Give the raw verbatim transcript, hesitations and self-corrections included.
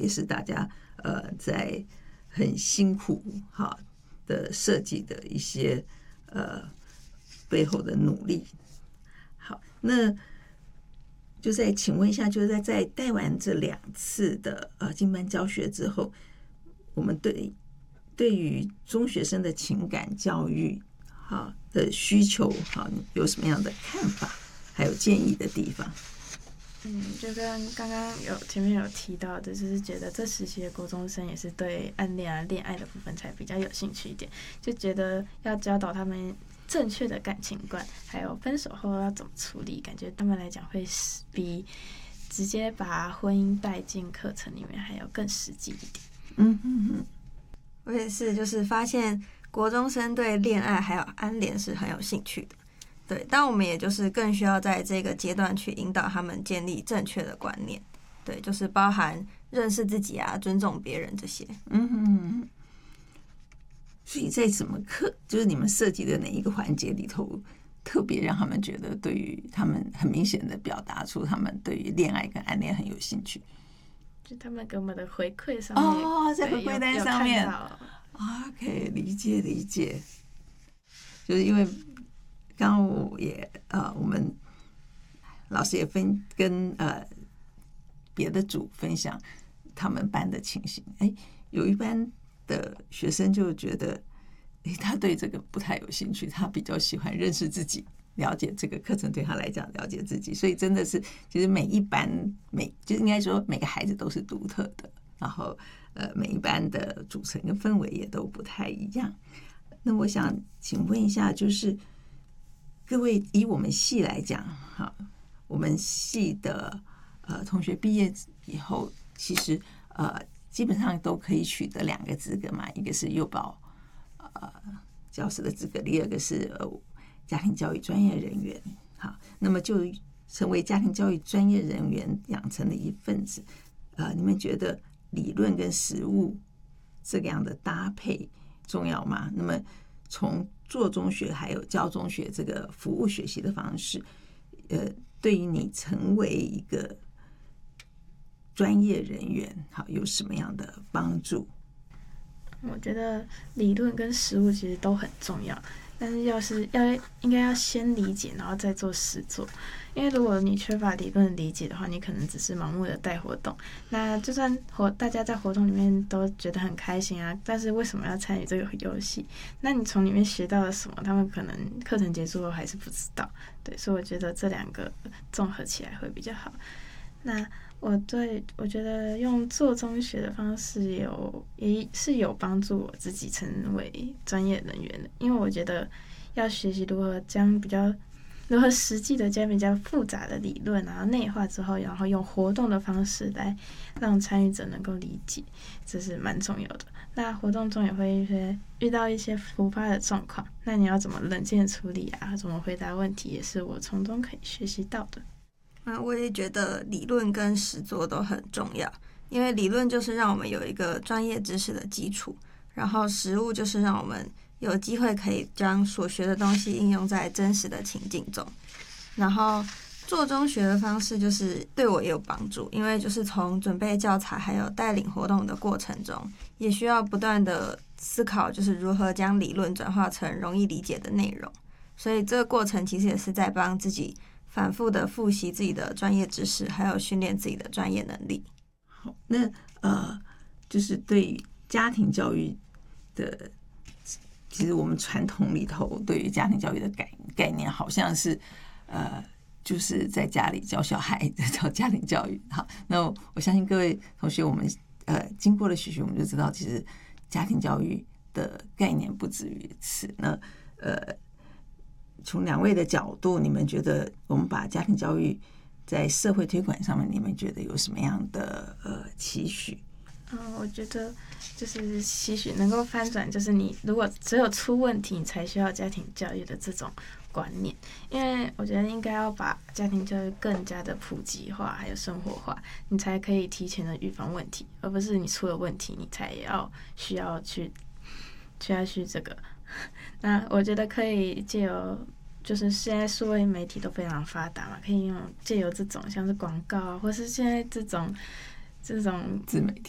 也是大家呃在很辛苦哈的设计的一些呃背后的努力。好，那就再请问一下，就是在在带完这两次的呃经班教学之后，我们对对于中学生的情感教育好的需求好有什么样的看法，还有建议的地方？ 嗯，就跟刚刚有前面有提到的，就是觉得这时期的国中生也是对暗恋啊、恋爱的部分才比较有兴趣一点，就觉得要教导他们正确的感情观，还有分手后要怎么处理，感觉对他们来讲会比直接把婚姻带进课程里面还要更实际一点。 嗯嗯嗯， 我也是，就是发现国中生对恋爱还有暗恋是很有兴趣的。对，但我们也就是更需要在这个阶段去引导他们建立正确的观念，对，就是包含认识自己啊、尊重别人这些。 嗯嗯，所以在什么课，就是你们设计的哪一个环节里头，特别让他们觉得对于他们很明显的表达出他们对于恋爱跟暗恋很有兴趣？ 就他们给我们的回馈上面， 哦，在回馈单上面，OK， 理解理解，就是因为。刚刚我也呃，我们老师也分跟呃别的组分享他们班的情形。哎，有一班的学生就觉得，哎，他对这个不太有兴趣，他比较喜欢认识自己，了解这个课程对他来讲了解自己。所以真的是，其实每一班每就应该说每个孩子都是独特的，然后呃每一班的组成跟氛围也都不太一样。那我想请问一下，就是各位以我们系来讲，哈，我们系的呃同学毕业以后，其实呃基本上都可以取得两个资格嘛，一个是幼保呃教师的资格，第二个是呃家庭教育专业人员。好，那么就成为家庭教育专业人员养成的一份子。呃，你们觉得理论跟实务这样的搭配重要吗？那么从做中学还有教中学这个服务学习的方式，呃，对于你成为一个专业人员，好有什么样的帮助？ 我觉得理论跟实务其实都很重要，但是要是要应该要先理解，然后再做实作。因为如果你缺乏理论理解的话，你可能只是盲目的带活动。那就算活大家在活动里面都觉得很开心啊，但是为什么要参与这个游戏？那你从里面学到了什么？他们可能课程结束后还是不知道。对，所以我觉得这两个综合起来会比较好。那我对我觉得用做中学的方式有也是有帮助我自己成为专业人员的，因为我觉得要学习如何将比较如何实际的将比较复杂的理论然后内化之后，然后用活动的方式来让参与者能够理解，这是蛮重要的。那活动中也会一些遇到一些突发的状况，那你要怎么冷静的处理啊，怎么回答问题，也是我从中可以学习到的。 那我也觉得理论跟实作都很重要，因为理论就是让我们有一个专业知识的基础，然后实务就是让我们有机会可以将所学的东西应用在真实的情境中。然后做中学的方式就是对我也有帮助，因为就是从准备教材还有带领活动的过程中，也需要不断的思考，就是如何将理论转化成容易理解的内容。所以这个过程其实也是在帮自己反复的复习自己的专业知识，还有训练自己的专业能力。 好，那呃，就是对家庭教育的，其实我们传统里头对于家庭教育的概概念，好像是呃，就是在家里教小孩叫家庭教育。好，那我相信各位同学，我们呃经过了学习，我们就知道，其实家庭教育的概念不止于此。那呃。从两位的角度，你们觉得我们把家庭教育在社会推广上面，你们觉得有什么样的呃期许？ 嗯，我觉得就是期许能够翻转，就是你如果只有出问题，你才需要家庭教育的这种观念。因为我觉得应该要把家庭教育更加的普及化，还有生活化，你才可以提前的预防问题，而不是你出了问题，你才要需要去需要去这个。那我觉得可以借由，就是现在数位媒体都非常发达嘛，可以用借由这种像是广告啊，或是现在这种这种自媒体